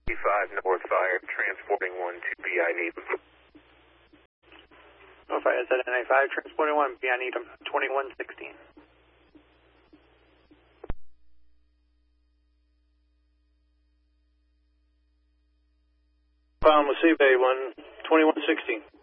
5 North Fire, transporting 1 to BI Needham. North Fire, is that NA5, transporting 1, BI Needham, 2116. Found with Seabay 1, 2116.